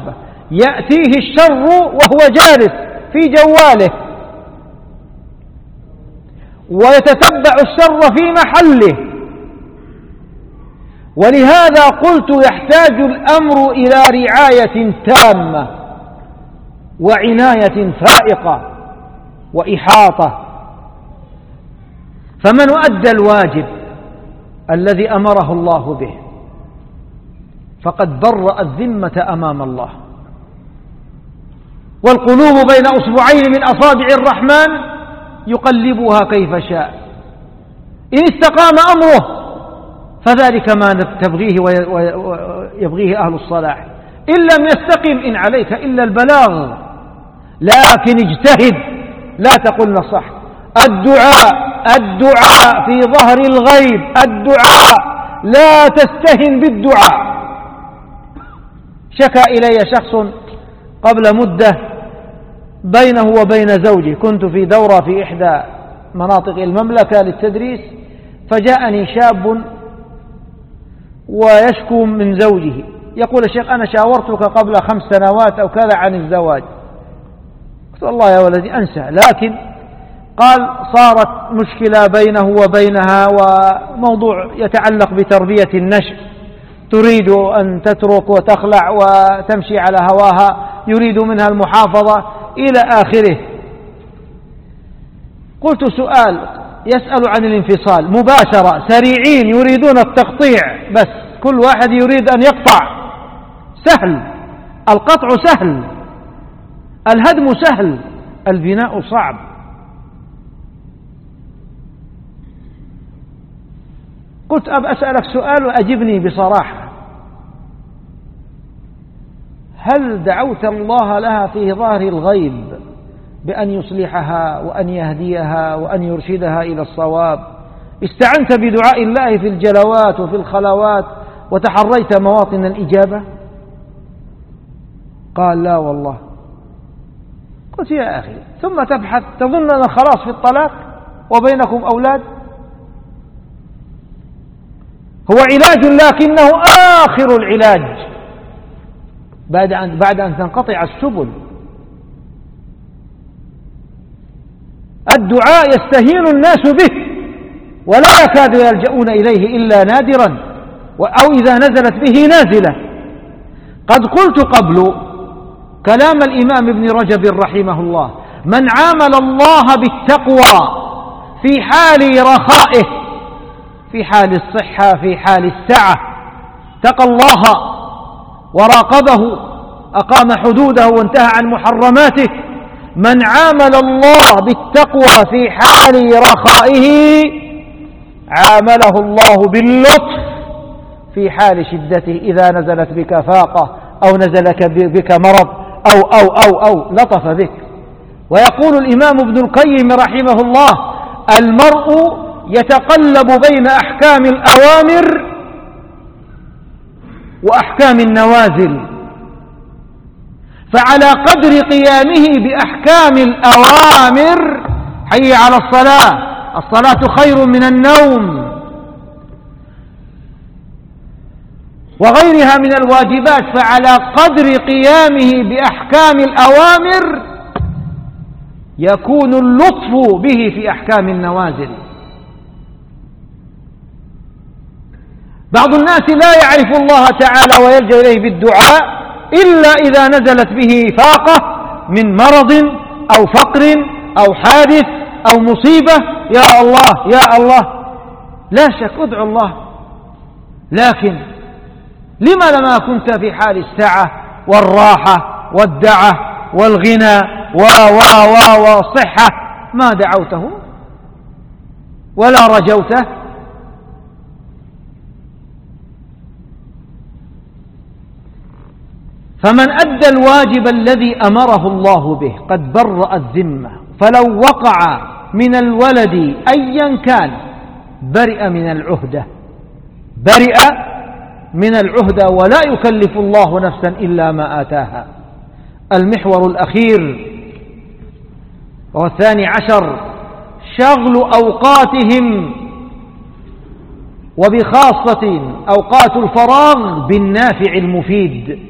المخالفة، يأتيه الشر وهو جالس في جواله ويتتبع الشر في محله. ولهذا قلت يحتاج الأمر إلى رعاية تامة وعناية فائقة وإحاطة. فمن أدى الواجب الذي أمره الله به فقد برأ الذمة أمام الله. والقلوب بين أصبعين من أصابع الرحمن يقلبها كيف شاء، إن استقام أمره فذلك ما تبغيه ويبغيه أهل الصلاح، إن لم يستقم إن عليك إلا البلاغ، لكن اجتهد، لا تقل نصح. الدعاء في ظهر الغيب، الدعاء، لا تستهن بالدعاء. شكى إلي شخص قبل مدة بينه وبين زوجه، كنت في دورة في إحدى مناطق المملكة للتدريس، فجاءني شاب ويشكو من زوجه، يقول: الشيخ أنا شاورتك قبل 5 سنوات أو كذا عن الزواج. قلت: والله يا ولدي أنسى، لكن قال صارت مشكلة بينه وبينها وموضوع يتعلق بتربية النشء، تريد أن تترك وتخلع وتمشي على هواها، يريد منها المحافظة إلى آخره. قلت: سؤال، يسأل عن الانفصال مباشرة، سريعين، يريدون التقطيع، بس كل واحد يريد أن يقطع. سهل القطع، سهل الهدم، سهل البناء صعب. قلت: أسألك سؤال وأجبني بصراحة، هل دعوت الله لها في ظاهر الغيب بأن يصلحها وأن يهديها وأن يرشدها إلى الصواب؟ استعنت بدعاء الله في الجلوات وفي الخلوات وتحريت مواطن الإجابة؟ قال: لا والله. قلت: يا أخي، ثم تبحث تظن أن خلاص في الطلاق وبينكم أولاد؟ هو علاج لكنه آخر العلاج بعد أن تنقطع السبل. الدعاء يستهين الناس به ولا يكاد يلجؤون إليه إلا نادرا، أو إذا نزلت به نازلة. قد قلت قبل كلام الإمام ابن رجب رحمه الله: من عامل الله بالتقوى في حال رخائه، في حال الصحة، في حال السعة، اتقى الله وراقبه، أقام حدوده وانتهى عن محرماته. من عامل الله بالتقوى في حال رخائه عامله الله باللطف في حال شدته، إذا نزلت بك فاقة أو نزلك بك مرض أو لطف بك. ويقول الإمام ابن القيم رحمه الله: المرء يتقلب بين أحكام الأوامر وأحكام النوازل، فعلى قدر قيامه بأحكام الأوامر، حي على الصلاة، الصلاة خير من النوم، وغيرها من الواجبات، فعلى قدر قيامه بأحكام الأوامر يكون اللطف به في أحكام النوازل. بعض الناس لا يعرف الله تعالى ويلجأ إليه بالدعاء إلا إذا نزلت به فاقة من مرض أو فقر أو حادث أو مصيبة: يا الله يا الله. لا شك ادعو الله، لكن لما لما كنت في حال السعة والراحة والدعة والغنى والصحة ما دعوته ولا رجوته؟ فمن أدى الواجب الذي أمره الله به قد برأ الذمة، فلو وقع من الولد أيا كان برئ من العهدة، ولا يكلف الله نفسا إلا ما آتاها. المحور الأخير وهو 12: شغل أوقاتهم، وبخاصة أوقات الفراغ، بالنافع المفيد.